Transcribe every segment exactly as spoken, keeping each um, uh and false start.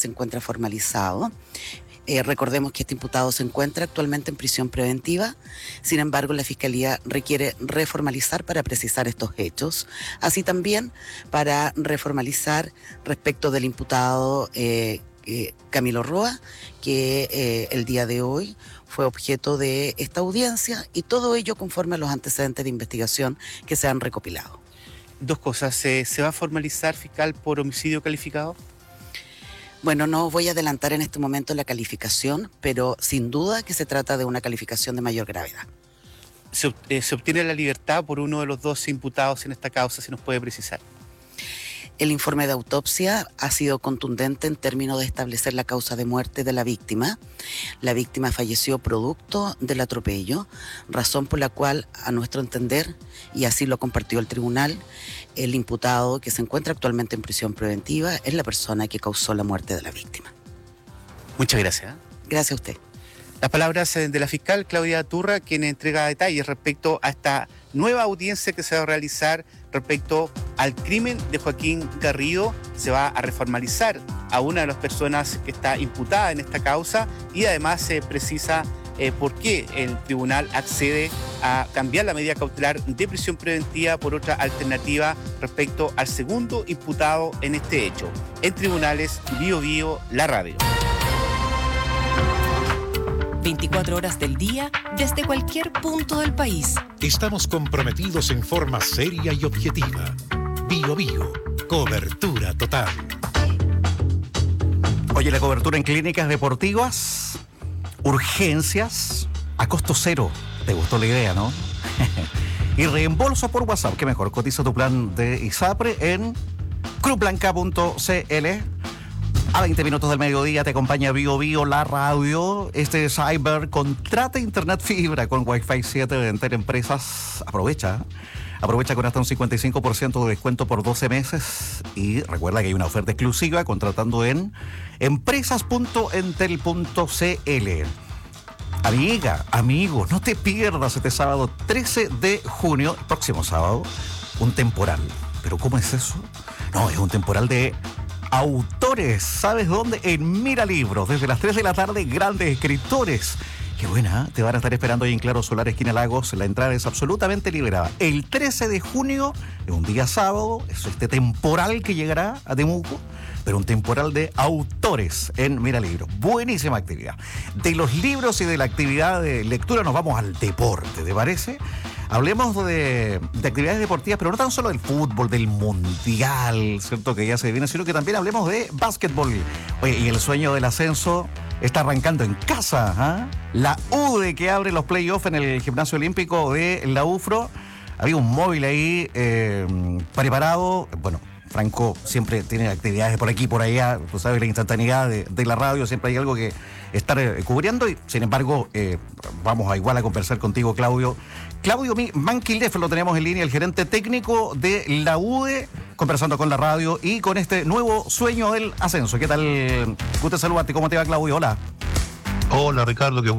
se encuentra formalizado. Eh, recordemos que este imputado se encuentra actualmente en prisión preventiva. Sin embargo, la Fiscalía requiere reformalizar para precisar estos hechos, así también para reformalizar respecto del imputado eh, eh, Camilo Roa, que eh, el día de hoy fue objeto de esta audiencia, y todo ello conforme a los antecedentes de investigación que se han recopilado. Dos cosas, ¿se, se va a formalizar, fiscal, por homicidio calificado? Bueno, no voy a adelantar en este momento la calificación, pero sin duda que se trata de una calificación de mayor gravedad. Se, eh, se obtiene la libertad por uno de los dos imputados en esta causa, si nos puede precisar. El informe de autopsia ha sido contundente en términos de establecer la causa de muerte de la víctima. La víctima falleció producto del atropello, razón por la cual, a nuestro entender, y así lo compartió el tribunal, el imputado que se encuentra actualmente en prisión preventiva es la persona que causó la muerte de la víctima. Muchas gracias. Gracias a usted. Las palabras de la fiscal Claudia Turra, quien entrega detalles respecto a esta nueva audiencia que se va a realizar respecto al crimen de Joaquín Garrido. Se va a reformalizar a una de las personas que está imputada en esta causa, y además se precisa eh, por qué el tribunal accede a cambiar la medida cautelar de prisión preventiva por otra alternativa respecto al segundo imputado en este hecho. En Tribunales, Bío Bío, la radio. veinticuatro horas del día, desde cualquier punto del país. Estamos comprometidos en forma seria y objetiva. Bío Bío, cobertura total. Oye, la cobertura en clínicas deportivas, urgencias, a costo cero. ¿Te gustó la idea, no? Y reembolso por WhatsApp. ¿Qué mejor? Cotiza tu plan de ISAPRE en cruz blanca punto c l. A veinte minutos del mediodía te acompaña Bío Bío, la radio. Este es Cyber. Contrata internet fibra con Wi-Fi siete de Entel Empresas. Aprovecha. Aprovecha con hasta un cincuenta y cinco por ciento de descuento por doce meses. Y recuerda que hay una oferta exclusiva contratando en empresas punto entel punto c l. Amiga, amigo, no te pierdas este sábado trece de junio, próximo sábado, un temporal. ¿Pero cómo es eso? No, es un temporal de autores. ¿Sabes dónde? En Mira Libros. Desde las tres de la tarde, grandes escritores. Qué buena, ¿eh? Te van a estar esperando ahí en Claro Solar, esquina Lagos. La entrada es absolutamente liberada. El trece de junio, es un día sábado, es este temporal que llegará a Temuco, pero un temporal de autores en Mira Libros. Buenísima actividad. De los libros y de la actividad de lectura nos vamos al deporte, ¿te parece? Hablemos de, de actividades deportivas, pero no tan solo del fútbol, del mundial, ¿cierto? Que ya se viene, sino que también hablemos de básquetbol. Oye, y el sueño del ascenso está arrancando en casa, ¿eh? La U D E que abre los playoffs en el Gimnasio Olímpico de la U F R O. Había un móvil ahí eh, preparado. Bueno, Franco siempre tiene actividades por aquí, por allá. Tú sabes, la instantaneidad de, de la radio, siempre hay algo que estar eh, cubriendo. Y sin embargo, eh, vamos a igual a conversar contigo, Claudio. Claudio Manquilef lo tenemos en línea, el gerente técnico de la U D E, conversando con la radio y con este nuevo sueño del ascenso. ¿Qué tal? Gusto saludarte. ¿Cómo te va, Claudio? Hola. Hola, Ricardo. ¿Qué...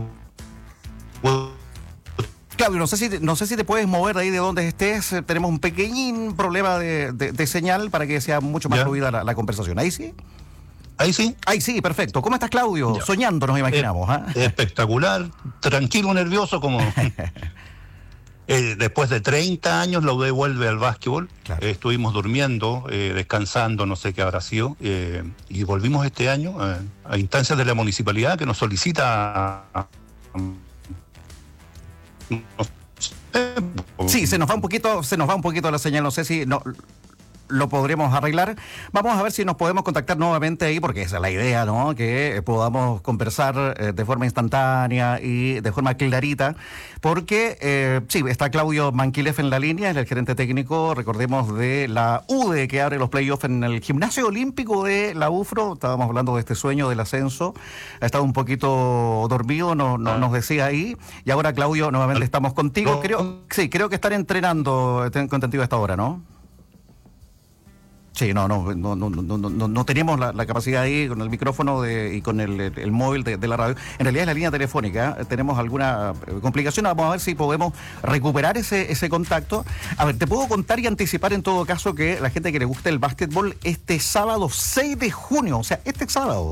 Claudio, no sé si te, no sé si te puedes mover de ahí de donde estés. Tenemos un pequeñín problema de, de, de señal para que sea mucho más ¿Ya? fluida la, la conversación. ¿Ahí sí? Ahí sí. Ahí sí, perfecto. ¿Cómo estás, Claudio? Ya. Soñando, nos imaginamos. ¿eh? Espectacular. Tranquilo, nervioso, como... Eh, después de treinta años la U D E vuelve al básquetbol. Claro. Eh, estuvimos durmiendo, eh, descansando, no sé qué habrá sido, eh, y volvimos este año eh, a instancias de la municipalidad que nos solicita... Sí, se nos va un poquito, se nos va un poquito la señal, no sé si no lo podremos arreglar. Vamos a ver si nos podemos contactar nuevamente ahí, porque esa es la idea, ¿no? Que podamos conversar eh, de forma instantánea y de forma clarita, porque eh, sí, está Claudio Manquilef en la línea, es el gerente técnico, recordemos, de la U D E que abre los playoffs en el Gimnasio Olímpico de la U F R O. Estábamos hablando de este sueño del ascenso, ha estado un poquito dormido, no, no, nos decía ahí, y ahora, Claudio, nuevamente estamos contigo. Creo, sí, creo que están entrenando contigo a esta hora, ¿no? Sí, no, no, no, no, no, no, no tenemos la, la capacidad ahí con el micrófono de, y con el, el, el móvil de, de la radio. En realidad es la línea telefónica. ¿eh? Tenemos alguna complicación. Vamos a ver si podemos recuperar ese, ese contacto. A ver, te puedo contar y anticipar en todo caso que la gente que le gusta el básquetbol, este sábado seis de junio, o sea, este sábado,